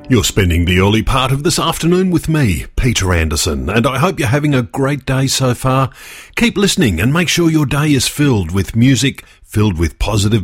You're spending the early part of this afternoon with me, Peter Anderson, and I hope you're having a great day so far. Keep listening and make sure your day is filled with music, filled with positive